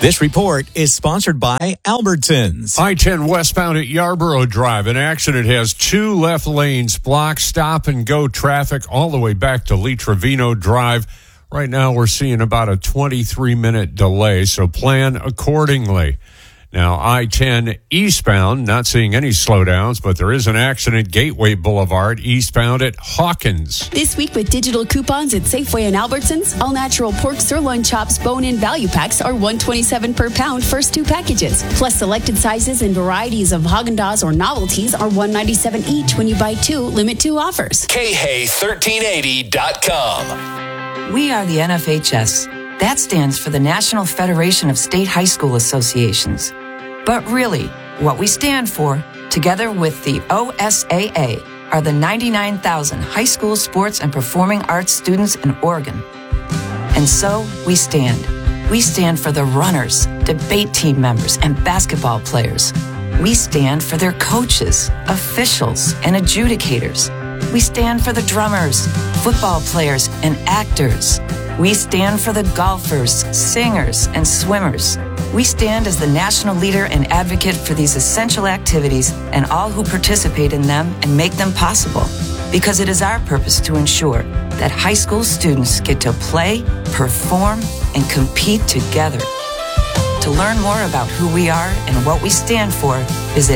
This report is sponsored by Albertsons. I-10 westbound at Yarborough Drive. An accident has two left lanes blocked. Stop and go traffic all the way back to Lee Trevino Drive. Right now we're seeing about a 23-minute delay, so plan accordingly. Now, I-10 eastbound, not seeing any slowdowns, but there is an accident Gateway Boulevard eastbound at Hawkins. This week with digital coupons at Safeway and Albertsons, all natural pork sirloin chops bone-in value packs are $1.27 per pound first two packages. Plus selected sizes and varieties of Haagen-Dazs or novelties are $1.97 each when you buy two, limit two offers. KHEY1380.com. We are the NFHS. That stands for the National Federation of State High School Associations. But really, what we stand for, together with the OSAA, are the 99,000 high school sports and performing arts students in Oregon. And so we stand. We stand for the runners, debate team members, and basketball players. We stand for their coaches, officials, and adjudicators. We stand for the drummers, football players, and actors. We stand for the golfers, singers, and swimmers. We stand as the national leader and advocate for these essential activities and all who participate in them and make them possible. Because it is our purpose to ensure that high school students get to play, perform, and compete together. To learn more about who we are and what we stand for, visit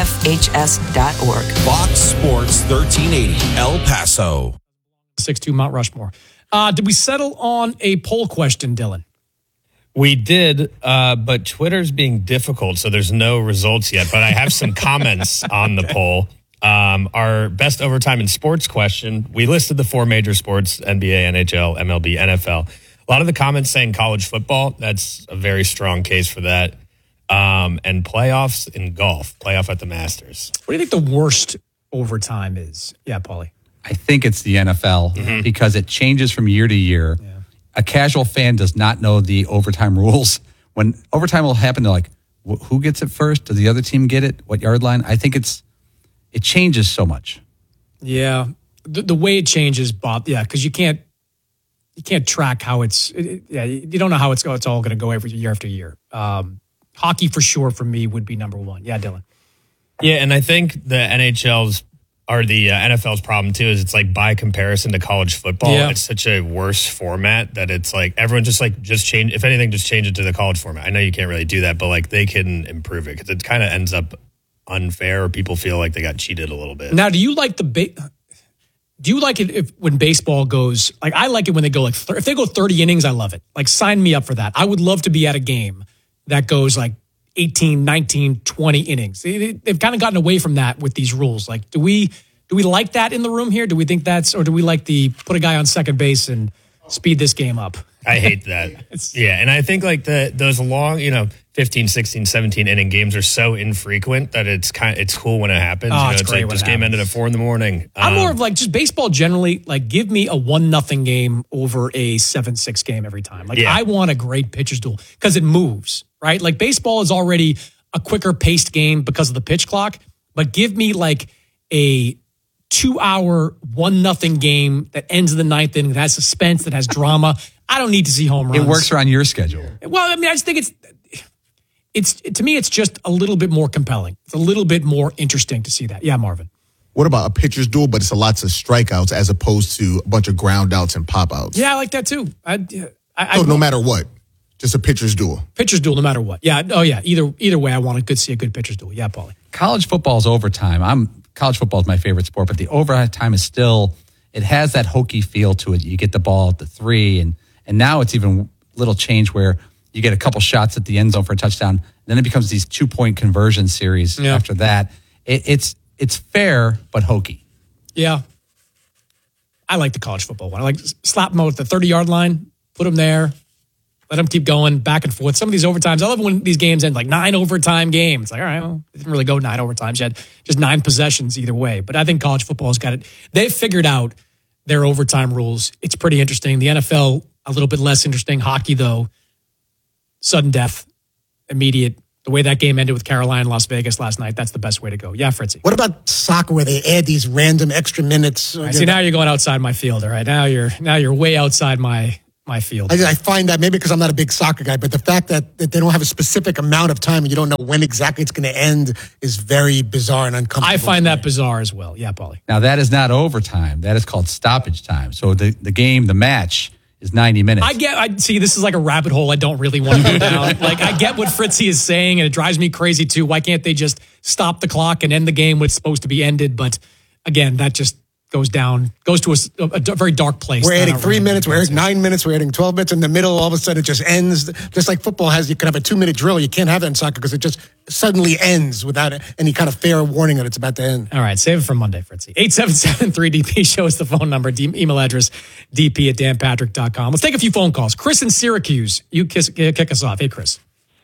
nfhs.org. Fox Sports 1380, El Paso. 6-2 Mount Rushmore. Did we settle on a poll question, Dylan? We did, but Twitter's being difficult, so there's no results yet. But I have some comments on the poll. Our best overtime in sports question, we listed the four major sports, NBA, NHL, MLB, NFL. A lot of the comments saying college football, that's a very strong case for that. And playoffs in golf, playoff at the Masters. What do you think the worst overtime is? Yeah, Paulie. I think it's the NFL because it changes from year to year. Yeah. A casual fan does not know the overtime rules. When overtime will happen, they're like, who gets it first? Does the other team get it? What yard line? I think it changes so much. Yeah. The way it changes, Bob, yeah, because you can't track how you don't know how it's all going to go every year after year. Hockey for sure for me would be number one. Yeah, Dylan. Yeah, and I think the NHL's or the NFL's problem too is it's like by comparison to college football, it's such a worse format that it's like everyone just change. If anything, just change it to the college format. I know you can't really do that, but like they can improve it because it kind of ends up unfair. Or people feel like they got cheated a little bit. Now, do you like it when baseball goes like I like it when they go like if they go 30 innings? I love it. Like sign me up for that. I would love to be at a game that goes like 18, 19, 20 innings. They've kind of gotten away from that with these rules. Like, do we like that in the room here? Do we think or do we like put a guy on second base and speed this game up? I hate that. And I think like those long, 15, 16, 17 inning games are so infrequent that it's cool when it happens. It's great like this game ended at 4 a.m. I'm more of like just baseball generally, like give me a 1-0 game over a 7-6 game every time. Like I want a great pitcher's duel because it moves, right? Like baseball is already a quicker paced game because of the pitch clock, but give me like a 2-hour 1-0 game that ends in the ninth inning, that has suspense, that has drama. I don't need to see home runs. It works around your schedule. Well, I mean, I just think to me, it's just a little bit more compelling. It's a little bit more interesting to see that. Yeah, Marvin. What about a pitcher's duel, but it's lots of strikeouts as opposed to a bunch of ground outs and pop outs? Yeah, I like that too. No matter what, just a pitcher's duel. Pitcher's duel, no matter what. Yeah. Oh, yeah. Either way, I want to see a good pitcher's duel. Yeah, Paulie. College football is overtime. College football is my favorite sport, but the overtime is still, it has that hokey feel to it. You get the ball at the 3, and now it's even a little change where you get a couple shots at the end zone for a touchdown. And then it becomes these 2-point conversion series after that. It's fair, but hokey. Yeah. I like the college football one. I like slap them out at the 30-yard line, put them there, let them keep going back and forth. Some of these overtimes, I love when these games end like 9 overtime games. It's like, all right, well, it didn't really go 9 overtimes yet. Just 9 possessions either way. But I think college football has got it. They've figured out their overtime rules. It's pretty interesting. The NFL, a little bit less interesting. Hockey, though, sudden death, immediate. The way that game ended with Carolina and Las Vegas last night, that's the best way to go. Yeah, Fritzy. What about soccer where they add these random extra minutes? See, now you're going outside my field, all right? Now you're way outside my my field. I find that maybe because I'm not a big soccer guy, but the fact that they don't have a specific amount of time and you don't know when exactly it's going to end is very bizarre and uncomfortable. I find that bizarre as well. Yeah, Paulie. Now, that is not overtime. That is called stoppage time. So the match is 90 minutes. I see, this is like a rabbit hole I don't really want to go down. Like, I get what Fritzy is saying, and it drives me crazy too. Why can't they just stop the clock and end the game when it's supposed to be ended? But again, that just goes to a very dark place. We're adding 3 minutes, we're adding 9 minutes, we're adding 12 minutes. In the middle, all of a sudden, it just ends. Just like football has, you can have a 2-minute drill. You can't have that in soccer because it just suddenly ends without any kind of fair warning that it's about to end. All right, save it for Monday, Fritzy. 877-3DP, show us the phone number, email address, dp@danpatrick.com. Let's take a few phone calls. Chris in Syracuse, you kick us off. Hey, Chris.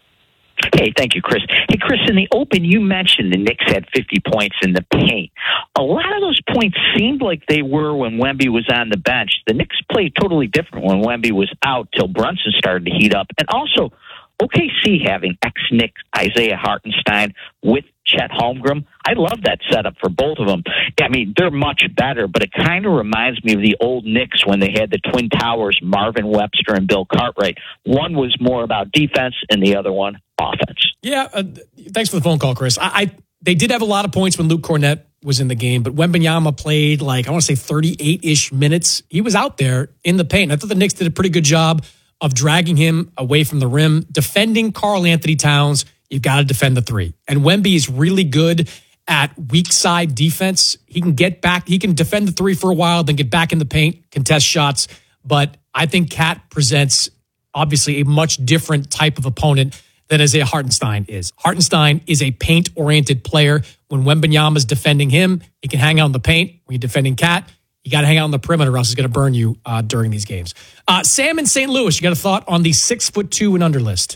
Hey, thank you, Chris. Hey, Chris, in the open, you mentioned the Knicks had 50 points in the paint. A lot of those points seemed like they were when Wemby was on the bench. The Knicks played totally different when Wemby was out till Brunson started to heat up. And also, OKC having ex-Knick Isaiah Hartenstein with Chet Holmgren, I love that setup for both of them. I mean, they're much better, but it kind of reminds me of the old Knicks when they had the Twin Towers, Marvin Webster and Bill Cartwright. One was more about defense and the other one offense. Yeah, thanks for the phone call, Chris. They did have a lot of points when Luke Cornett was in the game, but Wembanyama played I want to say 38-ish minutes. He was out there in the paint. I thought the Knicks did a pretty good job of dragging him away from the rim. Defending Karl Anthony Towns, you've got to defend the three. And Wemby is really good at weak side defense. He can get back, he can defend the three for a while, then get back in the paint, contest shots. But I think Cat presents obviously a much different type of opponent than Isaiah Hartenstein is. Hartenstein is a paint-oriented player. When Wembanyama's defending him, he can hang out in the paint. When you're defending Cat, you got to hang out on the perimeter or else he's going to burn you during these games. Sam in St. Louis, you got a thought on the 6'2" and under list?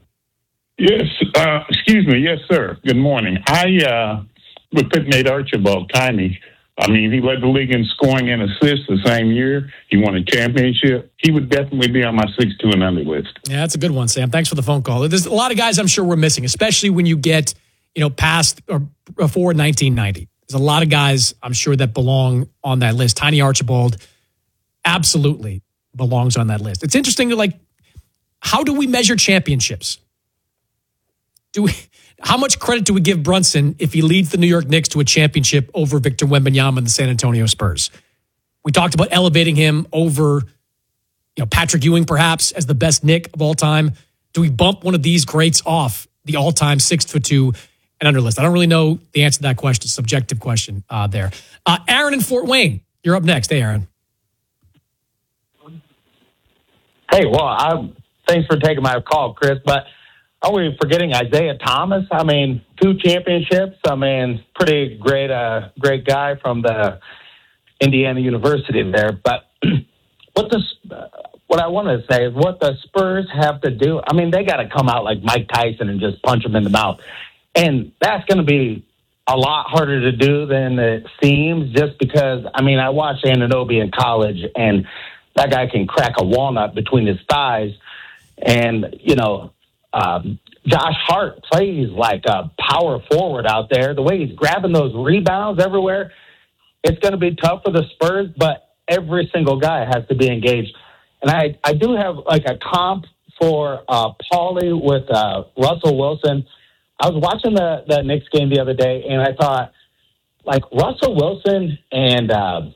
Yes. Excuse me. Yes, sir. Good morning. I would put Nate Archibald tiny. I mean, he led the league in scoring and assists the same year. He won a championship. He would definitely be on my 6'2" and under list. Yeah, that's a good one, Sam. Thanks for the phone call. There's a lot of guys I'm sure we're missing, especially when you get, past or before 1990. There's a lot of guys I'm sure that belong on that list. Tiny Archibald absolutely belongs on that list. It's interesting, how do we measure championships? How much credit do we give Brunson if he leads the New York Knicks to a championship over Victor Wembanyama and the San Antonio Spurs? We talked about elevating him over, Patrick Ewing perhaps as the best Knick of all time. Do we bump one of these greats off the all-time 6'2" and under list? I don't really know the answer to that question. Subjective question there. Aaron in Fort Wayne, you're up next. Hey, Aaron. Hey, well, thanks for taking my call, Chris, but are we forgetting Isaiah Thomas? I mean, 2 championships. I mean, pretty great guy from the Indiana University there. But what I want to say is what the Spurs have to do. I mean, they got to come out like Mike Tyson and just punch him in the mouth. And that's going to be a lot harder to do than it seems just because, I mean, I watched Anunoby in college, and that guy can crack a walnut between his thighs. And, Josh Hart plays like a power forward out there. The way he's grabbing those rebounds everywhere, it's going to be tough for the Spurs, but every single guy has to be engaged. And I do have a comp for Paulie with Russell Wilson. I was watching the Knicks game the other day, and I thought, Russell Wilson and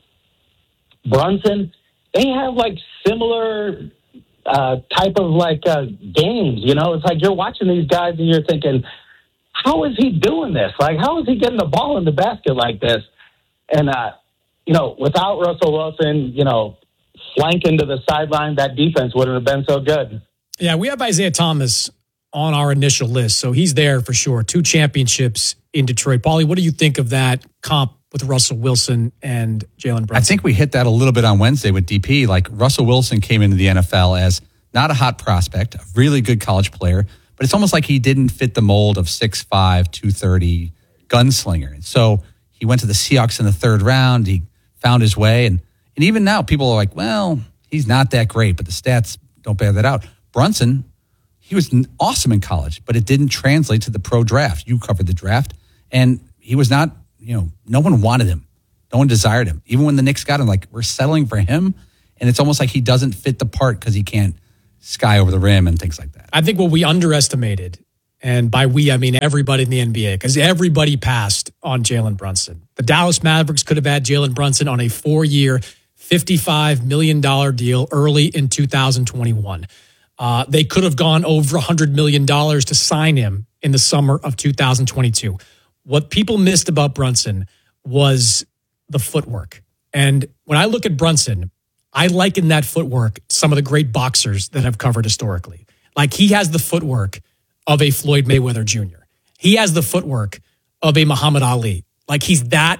Brunson, they have similar type of games. It's like you're watching these guys and you're thinking, how is he doing this? How is he getting the ball in the basket like this? And without Russell Wilson, flanking to the sideline, that defense wouldn't have been so good. Yeah, we have Isaiah Thomas on our initial list, so he's there for sure. 2 championships in Detroit. Paulie, what do you think of that comp with Russell Wilson and Jalen Brunson? I think we hit that a little bit on Wednesday with DP. Russell Wilson came into the NFL as not a hot prospect, a really good college player, but it's almost like he didn't fit the mold of 6'5", 230 gunslinger. And so he went to the Seahawks in the 3rd round. He found his way. And even now, people are like, well, he's not that great, but the stats don't bear that out. Brunson, he was awesome in college, but it didn't translate to the pro draft. You covered the draft. And he was not, no one wanted him. No one desired him. Even when the Knicks got him, we're settling for him. And it's almost like he doesn't fit the part because he can't sky over the rim and things like that. I think what we underestimated, and by we, I mean everybody in the NBA, because everybody passed on Jalen Brunson. The Dallas Mavericks could have had Jalen Brunson on a 4-year, $55 million deal early in 2021. They could have gone over $100 million to sign him in the summer of 2022. What people missed about Brunson was the footwork. And when I look at Brunson, I liken that footwork to some of the great boxers that I've covered historically. Like, he has the footwork of a Floyd Mayweather Jr. He has the footwork of a Muhammad Ali. Like, he's that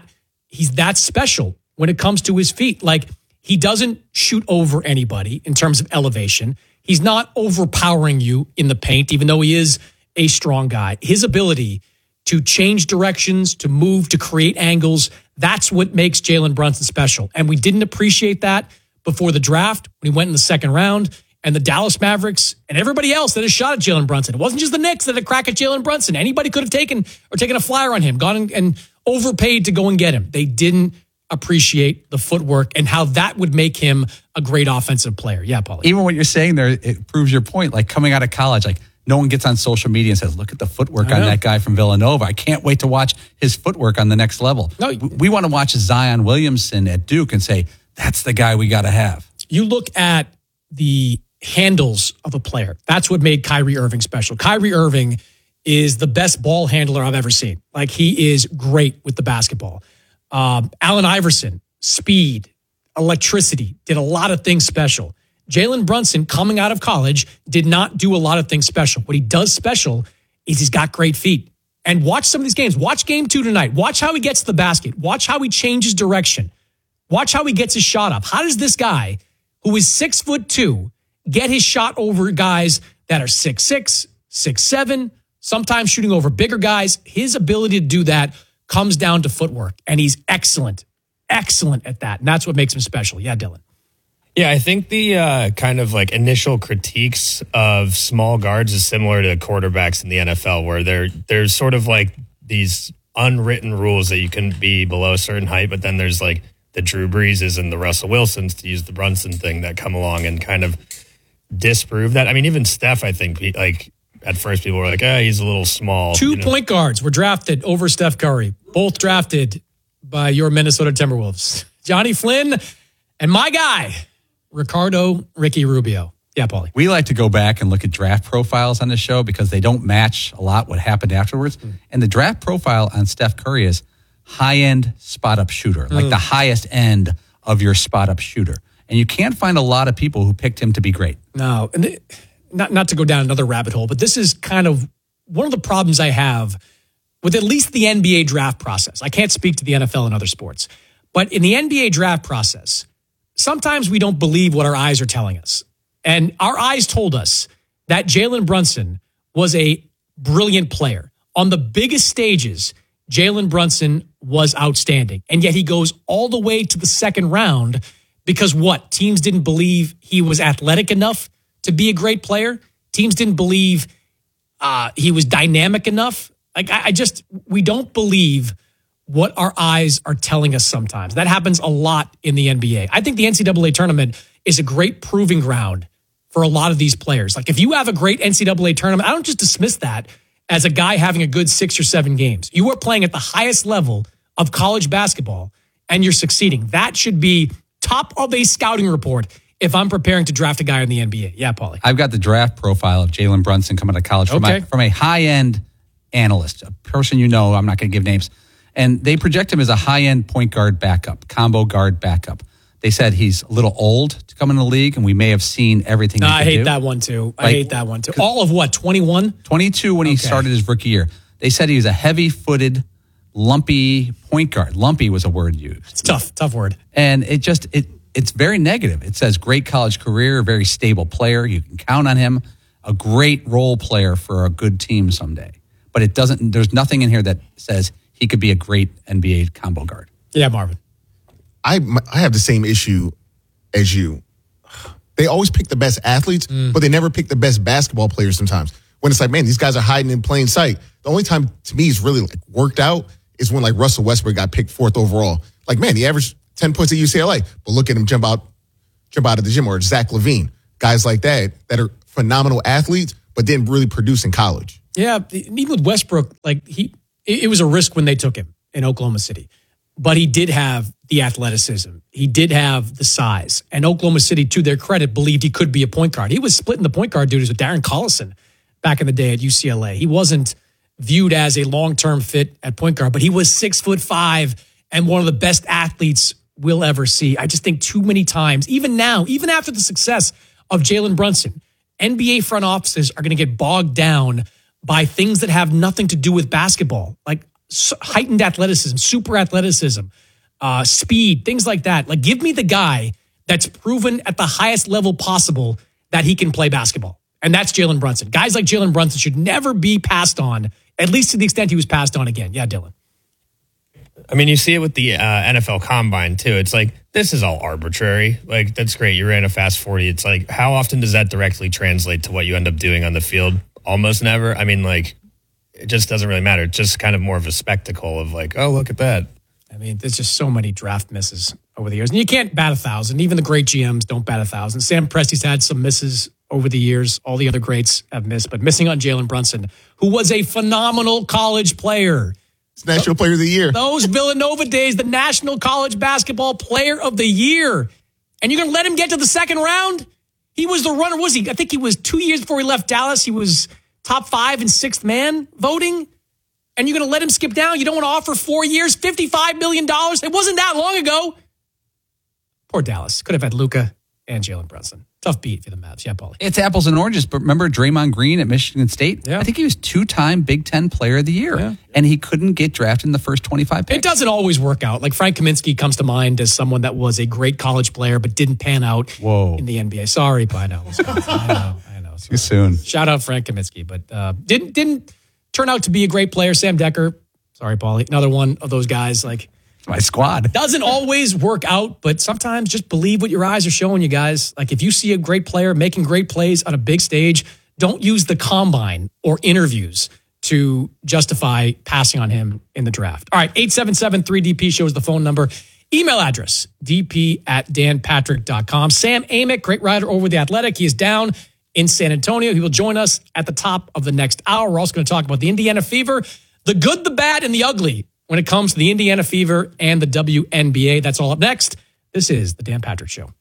special when it comes to his feet. Like, he doesn't shoot over anybody in terms of elevation. He's not overpowering you in the paint, even though he is a strong guy. His ability to change directions, to move, to create angles, that's what makes Jalen Brunson special. And we didn't appreciate that before the draft when he went in the second round. And the Dallas Mavericks and everybody else that has shot at Jalen Brunson. It wasn't just the Knicks that had a crack at Jalen Brunson. Anybody could have taken a flyer on him, gone and overpaid to go and get him. They didn't appreciate the footwork and how that would make him a great offensive player. Yeah, Paulie. Even what you're saying there, it proves your point. Like, coming out of college, like, no one gets on social media and says, look at the footwork on that guy from Villanova. I can't wait to watch his footwork on the next level. No, we want to watch Zion Williamson at Duke and say, that's the guy we got to have. You look at the handles of a player. That's what made Kyrie Irving special. Kyrie Irving is the best ball handler I've ever seen. Like, he is great with the basketball. Allen Iverson, speed, electricity, did a lot of things special. Jalen Brunson, coming out of college, did not do a lot of things special. What he does special is he's got great feet. And watch some of these games. Watch game 2 tonight. Watch how he gets to the basket. Watch how he changes direction. Watch how he gets his shot up. How does this guy, who is 6'2", get his shot over guys that are 6'6", 6'7", sometimes shooting over bigger guys? His ability to do that comes down to footwork, and he's excellent at that. And that's what makes him special. Yeah, Dylan. Yeah, I think the kind of like initial critiques of small guards is similar to quarterbacks in the NFL, where there's sort of like these unwritten rules that you can be below a certain height, but then there's like the Drew Breeses and the Russell Wilsons, to use the Brunson thing, that come along and kind of disprove that. I mean, even Steph, I think, like, at first people were like, he's a little small. Two point guards were drafted over Steph Curry, both drafted by your Minnesota Timberwolves. Johnny Flynn and my guy, Ricky Rubio. Yeah, Paulie. We like to go back and look at draft profiles on the show because they don't match a lot what happened afterwards. And the draft profile on Steph Curry is high-end spot-up shooter, like the highest end of your spot-up shooter. And you can't find a lot of people who picked him to be great. No, and not to go down another rabbit hole, but this is kind of one of the problems I have with at least the NBA draft process. I can't speak to the NFL and other sports, but in the NBA draft process, sometimes we don't believe what our eyes are telling us. And our eyes told us that Jalen Brunson was a brilliant player. On the biggest stages, Jalen Brunson was outstanding. And yet he goes all the way to the second round because what? Teams didn't believe he was athletic enough to be a great player. Teams didn't believe he was dynamic enough. Like, we don't believe what our eyes are telling us sometimes. That happens a lot in the NBA. I think the NCAA tournament is a great proving ground for a lot of these players. Like, if you have a great NCAA tournament, I don't just dismiss that as a guy having a good 6 or 7 games. You are playing at the highest level of college basketball and you're succeeding. That should be top of a scouting report if I'm preparing to draft a guy in the NBA. Yeah, Paulie. I've got the draft profile of Jalen Brunson coming out of college from a high-end analyst, a person I'm not going to give names. And they project him as a high-end point guard backup, combo guard backup. They said he's a little old to come in the league, and we may have seen everything he could do. I hate that one, too. I hate that one, too. All of what, 21? 22 when he started his rookie year. They said he was a heavy-footed, lumpy point guard. Lumpy was a word used. It's tough word. And it's very negative. It says great college career, very stable player. You can count on him. A great role player for a good team someday. But there's nothing in here that says he could be a great NBA combo guard. Yeah, Marvin. I have the same issue as you. They always pick the best athletes, but they never pick the best basketball players sometimes. When it's like, man, these guys are hiding in plain sight. The only time, to me, it's really like worked out is when like Russell Westbrook got picked 4th overall. Like, man, he averaged 10 points at UCLA, but look at him jump out jump out of the gym, or Zach LaVine, guys like that are phenomenal athletes, but didn't really produce in college. Yeah, even with Westbrook, like it was a risk when they took him in Oklahoma City, but he did have the athleticism. He did have the size, and Oklahoma City, to their credit, believed he could be a point guard. He was splitting the point guard duties with Darren Collison back in the day at UCLA. He wasn't viewed as a long-term fit at point guard, but he was 6'5" and one of the best athletes we'll ever see. I just think too many times, even now, even after the success of Jalen Brunson, NBA front offices are going to get bogged down by things that have nothing to do with basketball, like heightened athleticism, super athleticism, speed, things like that. Like, give me the guy that's proven at the highest level possible that he can play basketball. And that's Jalen Brunson. Guys like Jalen Brunson should never be passed on, at least to the extent he was passed on again. Yeah, Dylan. I mean, you see it with the NFL Combine, too. It's like, this is all arbitrary. Like, that's great. You ran a fast 40. It's like, how often does that directly translate to what you end up doing on the field? Almost never. I mean, like, it just doesn't really matter. It's just kind of more of a spectacle of like, oh, look at that. I mean, there's just so many draft misses over the years. And you can't bat 1,000. Even the great GMs don't bat 1,000. Sam Presti's had some misses over the years. All the other greats have missed. But missing on Jalen Brunson, who was a phenomenal college player. It's National Player of the Year. Those Villanova days, the National College Basketball Player of the Year. And you're going to let him get to the second round? He was the runner, was he? I think he was 2 years before he left Dallas. He was top 5 and 6th man voting. And you're going to let him skip down? You don't want to offer 4 years, $55 million? It wasn't that long ago. Poor Dallas. Could have had Luka and Jalen Brunson. Tough beat for the Mavs. Yeah, Paulie. It's apples and oranges, but remember Draymond Green at Michigan State? Yeah. I think he was 2-time Big Ten Player of the Year, and he couldn't get drafted in the first 25 picks. It doesn't always work out. Like Frank Kaminsky comes to mind as someone that was a great college player, but didn't pan out in the NBA. Sorry, but I know. I know. Too soon. Shout out Frank Kaminsky, but didn't turn out to be a great player. Sam Decker, sorry, Paulie, another one of those guys. Like, my squad. Doesn't always work out, but sometimes just believe what your eyes are showing you guys. Like, if you see a great player making great plays on a big stage, don't use the combine or interviews to justify passing on him in the draft. All right, 877-3DP shows the phone number. Email address, dp@danpatrick.com. Sam Amick, great writer over The Athletic. He is down in San Antonio. He will join us at the top of the next hour. We're also going to talk about the Indiana Fever, the good, the bad, and the ugly when it comes to the Indiana Fever and the WNBA. That's all up next. This is the Dan Patrick Show.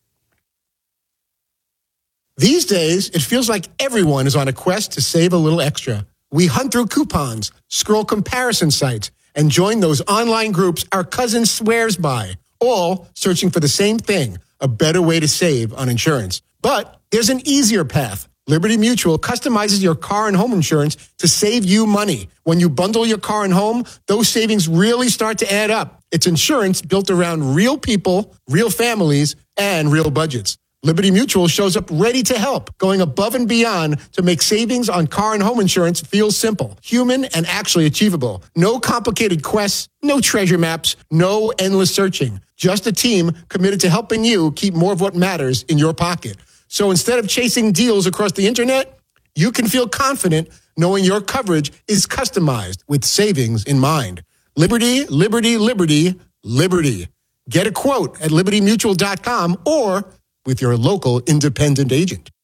These days, it feels like everyone is on a quest to save a little extra. We hunt through coupons, scroll comparison sites, and join those online groups our cousin swears by, all searching for the same thing, a better way to save on insurance. But there's an easier path. Liberty Mutual customizes your car and home insurance to save you money. When you bundle your car and home, those savings really start to add up. It's insurance built around real people, real families, and real budgets. Liberty Mutual shows up ready to help, going above and beyond to make savings on car and home insurance feel simple, human, and actually achievable. No complicated quests, no treasure maps, no endless searching. Just a team committed to helping you keep more of what matters in your pocket. So instead of chasing deals across the internet, you can feel confident knowing your coverage is customized with savings in mind. Liberty, liberty, liberty, liberty. Get a quote at libertymutual.com or with your local independent agent.